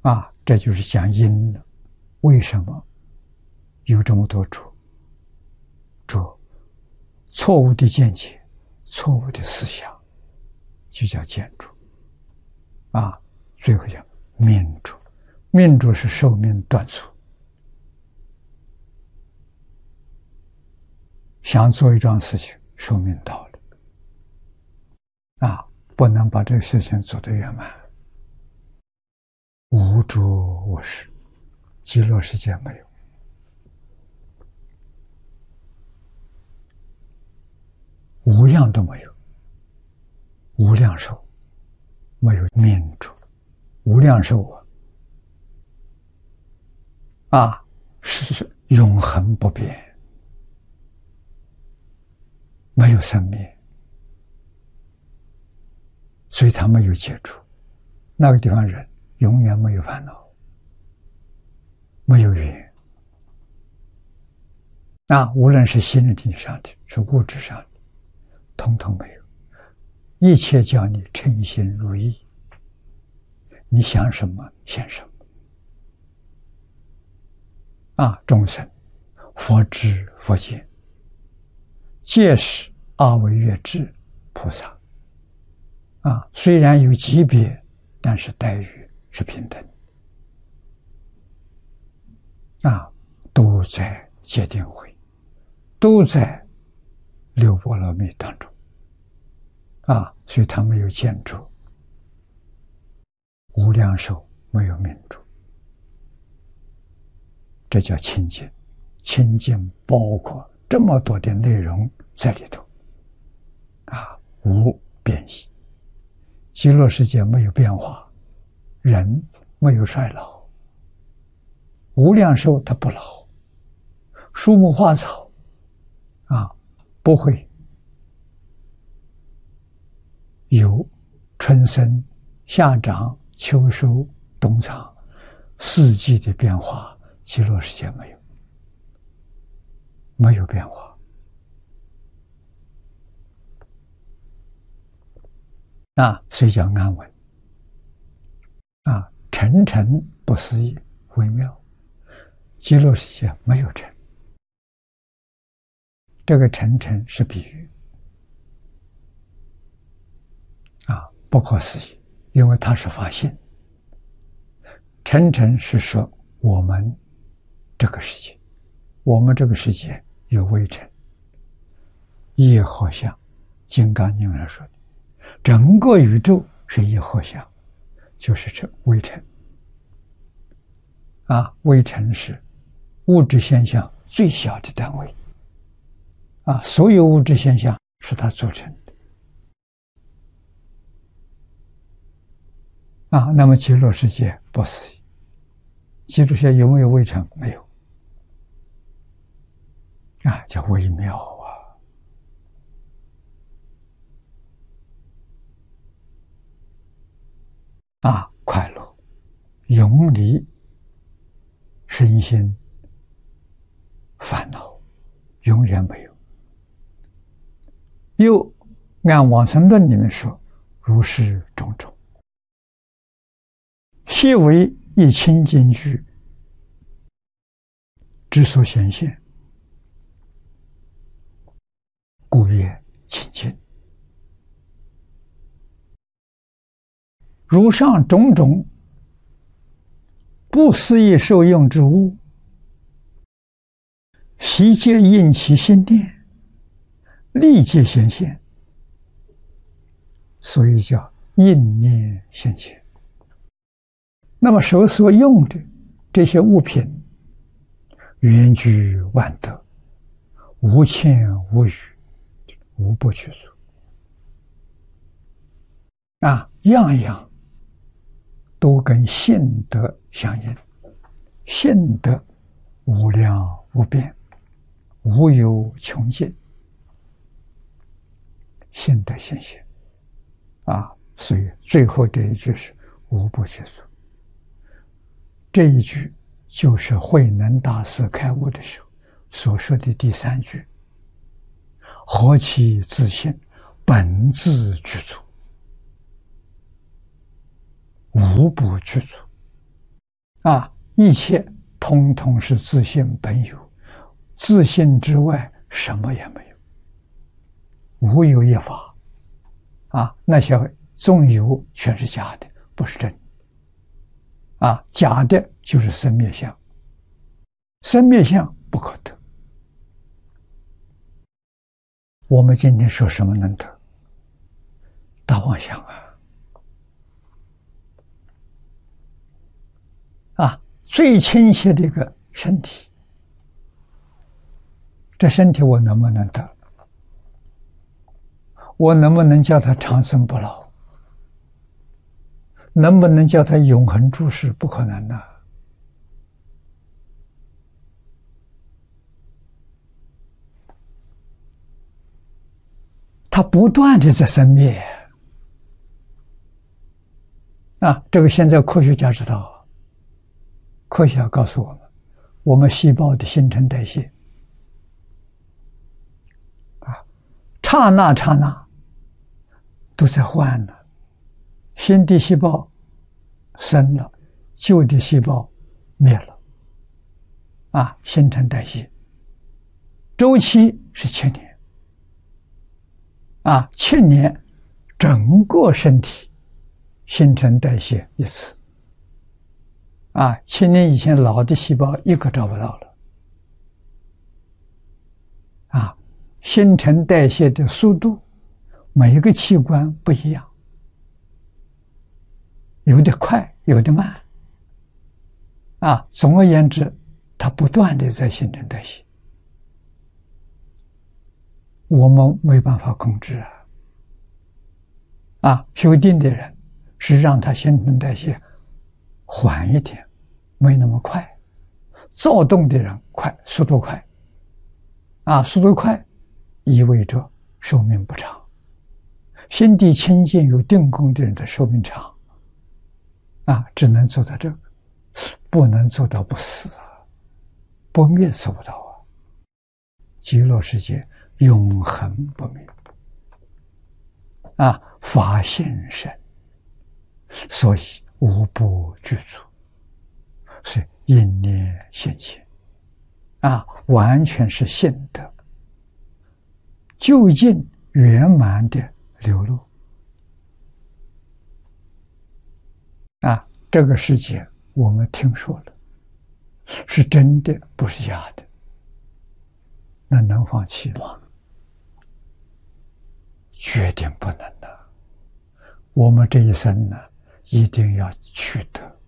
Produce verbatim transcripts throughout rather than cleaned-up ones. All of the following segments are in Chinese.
啊，这就是讲因了。为什么有这么多主？主错误的见解、错误的思想，就叫见主。啊，最后讲命主，命主是寿命短促。想做一桩事情，寿命到了，啊，不能把这个事情做得圆满。无主无事，极乐世界没有。无样都没有，无量寿没有命主，无量寿啊，啊是永恒不变，没有生灭，所以他没有解除。那个地方人永远没有烦恼，没有缘。啊，无论是心灵上的，是物质上的，统统没有，一切叫你称心如意，你想什么现什么。啊，众生佛知佛见，皆是阿惟越致菩萨。啊，虽然有级别，但是待遇是平等。啊，都在戒定慧，都在六波罗蜜当中。啊，所以他没有见主，无量寿没有命主，这叫清净。清净包括这么多的内容在里头。啊，无变异，极乐世界没有变化，人没有衰老，无量寿它不老，树木花草啊不会有春生、夏长、秋收、冬藏四季的变化，极乐世界没有，没有变化。啊，所以叫安稳。啊，沉沉不思议，微妙。极乐世界没有沉，这个沉沉是比喻。啊，不可思议，因为它是发现。沉沉是说我们这个世界，我们这个世界有微尘，一合相。金刚经上说的，整个宇宙是一合相，就是这微尘。啊，微尘是物质现象最小的单位。啊，所有物质现象是它组成的。啊，那么极乐世界不思议，极乐世界有没有微尘？没有。啊，叫微妙啊！啊，快乐，永离身心烦恼，永远没有。又按往生论里面说，如是种种，悉为一清净具之所显现，故曰清净。如上种种不思议受用之物，悉皆应其心念，立即显现，所以叫应念现前。那么手所用的这些物品，圆具万德，无欠无余，无不具足。啊，样样都跟性德相应，性德无量无边，无有穷尽，性德现现。啊，所以最后这一句是无不具足。这一句就是慧能大师开悟的时候所说的第三句：何其自性，本自具足，无不具足。 啊，一切通通是自性本有，自性之外什么也没有，无有一法。啊，那些纵有全是假的，不是真的。啊，假的就是生灭相，生灭相不可得。我们今天说什么能得？大妄想啊！啊，最亲切的一个身体，这身体我能不能得？我能不能叫他长生不老？能不能叫他永恒住世？不可能的。他不断的在生灭啊！这个现在科学家知道，科学家告诉我们，我们细胞的新陈代谢啊，刹那刹那都在换呢。新的细胞生了，旧的细胞灭了，啊，新陈代谢周期是七年，啊，七年整个身体新陈代谢一次，啊，七年以前老的细胞一个找不到了，啊，新陈代谢的速度每一个器官不一样。有的快，有的慢，啊，总而言之，它不断的在新陈代谢，我们没办法控制啊。啊，修定的人是让它新陈代谢缓一点，没那么快；躁动的人快，速度快，啊，速度快意味着寿命不长。心地清净有定功的人的寿命长。啊，只能做到这个，不能做到不死啊，不灭做不到啊。极乐世界永恒不灭，啊，法性身，所以无不具足，所以因念现前，啊，完全是性德，究竟圆满的流露。啊，这个世界我们听说了，是真的，不是假的，那能放弃吗？决定不能的。我们这一生呢，一定要取得，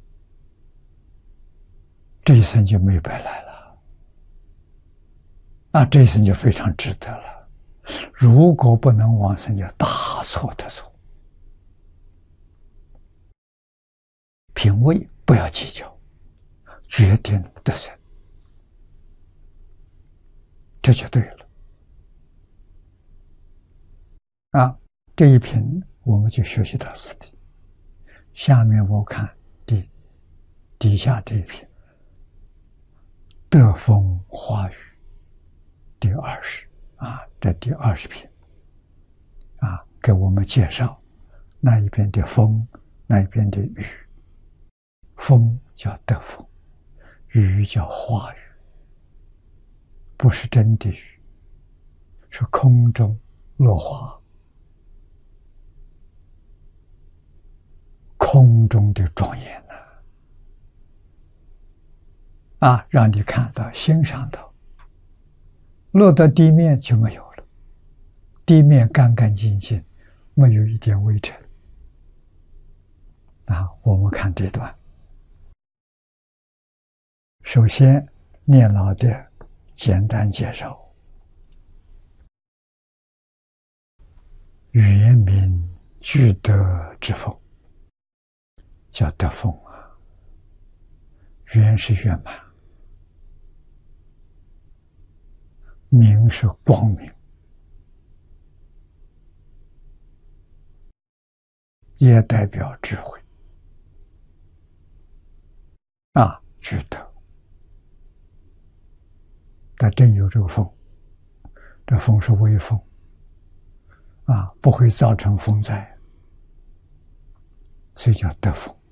这一生就没白来了，啊，这一生就非常值得了。如果不能往生，就大错特错。品位不要计较，决定得胜，这就对了。啊，这一品我们就学习到此地。下面我看底底下这一品，得风化雨，第二十啊，这第二十品啊，给我们介绍那一边的风，那一边的雨。风叫得风，雨叫化雨，不是真的雨，是空中落花，空中的庄严呐、啊！啊，让你看到、欣赏到，落到地面就没有了，地面干干净净，没有一点微尘。啊，我们看这段。首先，念老的简单介绍，圆明具德之风，叫德风啊。圆是圆满，明是光明，也代表智慧啊，具德。但真有这个风，这风是微风，啊，不会造成风灾，所以叫得风。